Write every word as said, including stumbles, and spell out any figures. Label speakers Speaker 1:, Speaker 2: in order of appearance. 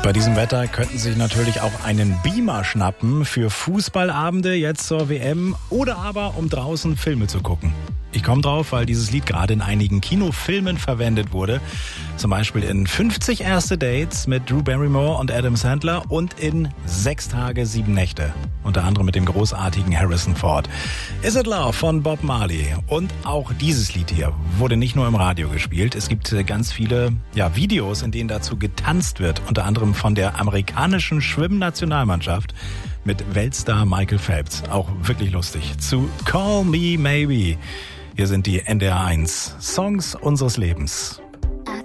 Speaker 1: Bei diesem Wetter könnten Sie sich natürlich auch einen Beamer schnappen für Fußballabende jetzt zur W M oder aber um draußen Filme zu gucken. Ich komme drauf, weil dieses Lied gerade in einigen Kinofilmen verwendet wurde. Zum Beispiel in fünfzig erste Dates mit Drew Barrymore und Adam Sandler und in sechs Tage, sieben Nächte. Unter anderem mit dem großartigen Harrison Ford. Is It Love von Bob Marley. Und auch dieses Lied hier wurde nicht nur im Radio gespielt. Es gibt ganz viele ja, Videos, in denen dazu getanzt wird. Unter anderem von der amerikanischen Schwimmnationalmannschaft mit Weltstar Michael Phelps. Auch wirklich lustig. Zu Call Me Maybe. Hier sind die N D R eins Songs unseres Lebens.